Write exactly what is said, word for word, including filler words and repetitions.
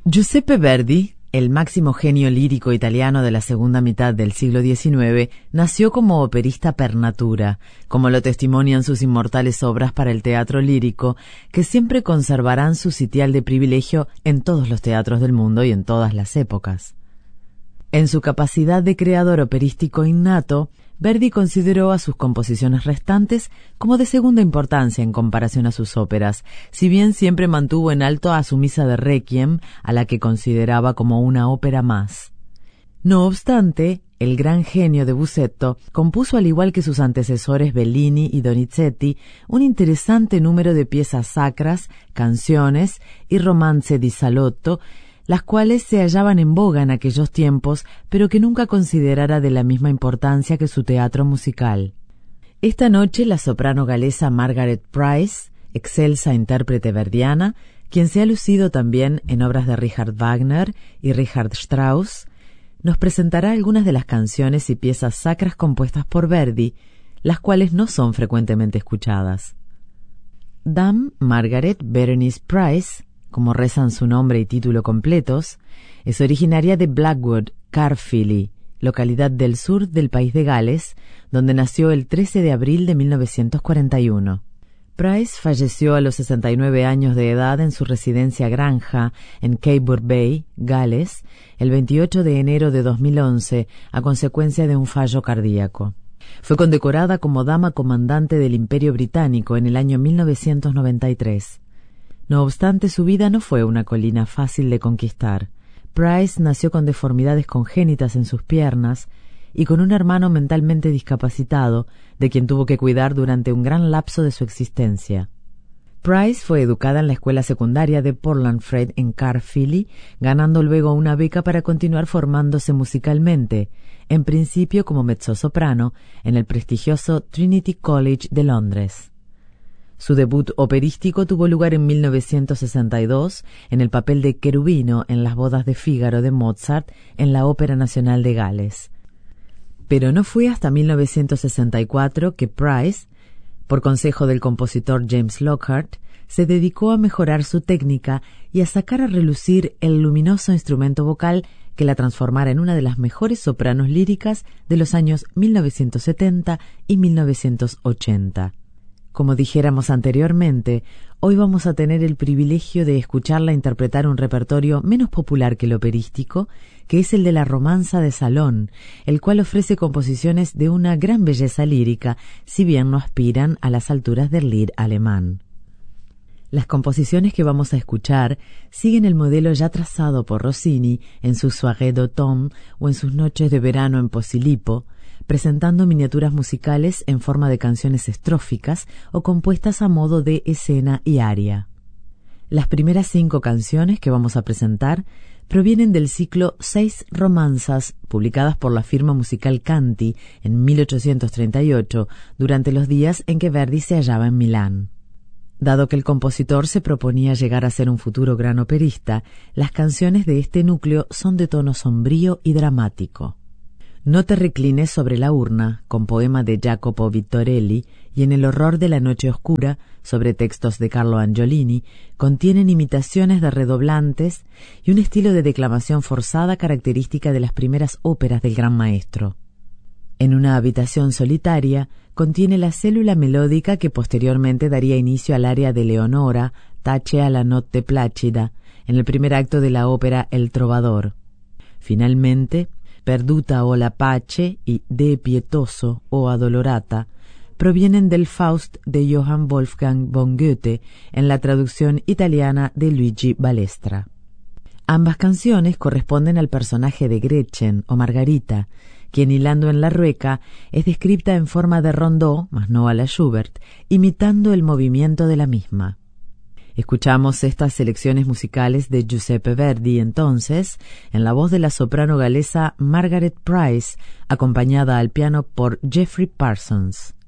Giuseppe Verdi, el máximo genio lírico italiano de la segunda mitad del siglo diecinueve, nació como operista per natura, como lo testimonian sus inmortales obras para el teatro lírico, que siempre conservarán su sitial de privilegio en todos los teatros del mundo y en todas las épocas. En su capacidad de creador operístico innato, Verdi consideró a sus composiciones restantes como de segunda importancia en comparación a sus óperas, si bien siempre mantuvo en alto a su misa de Requiem, a la que consideraba como una ópera más. No obstante, el gran genio de Bussetto compuso, al igual que sus antecesores Bellini y Donizetti, un interesante número de piezas sacras, canciones y romanze di salotto, las cuales se hallaban en boga en aquellos tiempos, pero que nunca considerara de la misma importancia que su teatro musical. Esta noche la soprano galesa Margaret Price, excelsa intérprete verdiana, quien se ha lucido también en obras de Richard Wagner y Richard Strauss, nos presentará algunas de las canciones y piezas sacras compuestas por Verdi, las cuales no son frecuentemente escuchadas. Dame Margaret Berenice Price, como rezan su nombre y título completos, es originaria de Blackwood, Caerphilly, localidad del sur del país de Gales, donde nació el trece de abril de mil novecientos cuarenta y uno. Price falleció a los sesenta y nueve años de edad en su residencia granja en Cabourg Bay, Gales, el veintiocho de enero de dos mil once, a consecuencia de un fallo cardíaco. Fue condecorada como Dama Comandante del Imperio Británico en el año mil novecientos noventa y tres. No obstante, su vida no fue una colina fácil de conquistar. Price nació con deformidades congénitas en sus piernas y con un hermano mentalmente discapacitado, de quien tuvo que cuidar durante un gran lapso de su existencia. Price fue educada en la escuela secundaria de Portland Fred en Caerphilly, ganando luego una beca para continuar formándose musicalmente, en principio como mezzosoprano, en el prestigioso Trinity College de Londres. Su debut operístico tuvo lugar en mil novecientos sesenta y dos en el papel de Cherubino en Las bodas de Fígaro de Mozart en la Ópera Nacional de Gales. Pero no fue hasta mil novecientos sesenta y cuatro que Price, por consejo del compositor James Lockhart, se dedicó a mejorar su técnica y a sacar a relucir el luminoso instrumento vocal que la transformara en una de las mejores sopranos líricas de los años mil novecientos setenta y mil novecientos ochenta. Como dijéramos anteriormente, hoy vamos a tener el privilegio de escucharla interpretar un repertorio menos popular que el operístico, que es el de la romanza de salón, el cual ofrece composiciones de una gran belleza lírica, si bien no aspiran a las alturas del Lied alemán. Las composiciones que vamos a escuchar siguen el modelo ya trazado por Rossini en sus Soirées d'automne o en sus noches de verano en Posillipo, presentando miniaturas musicales en forma de canciones estróficas o compuestas a modo de escena y aria. Las primeras cinco canciones que vamos a presentar provienen del ciclo Seis romanzas, publicadas por la firma musical Canti en mil ochocientos treinta y ocho, durante los días en que Verdi se hallaba en Milán. Dado que el compositor se proponía llegar a ser un futuro gran operista, las canciones de este núcleo son de tono sombrío y dramático. No te reclines sobre la urna, con poema de Jacopo Vittorelli, y En el horror de la noche oscura, sobre textos de Carlo Angiolini, contienen imitaciones de redoblantes y un estilo de declamación forzada característica de las primeras óperas del gran maestro. En una habitación solitaria, contiene la célula melódica que posteriormente daría inicio al aria de Leonora, Tace alla notte placida, en el primer acto de la ópera El Trovador. Finalmente, Perduta o la pace y De pietoso o Adolorata provienen del Faust de Johann Wolfgang von Goethe en la traducción italiana de Luigi Balestra. Ambas canciones corresponden al personaje de Gretchen o Margarita, quien hilando en la rueca es descrita en forma de rondó, mas no a la Schubert, imitando el movimiento de la misma. Escuchamos estas selecciones musicales de Giuseppe Verdi, entonces, en la voz de la soprano galesa Margaret Price, acompañada al piano por Jeffrey Parsons.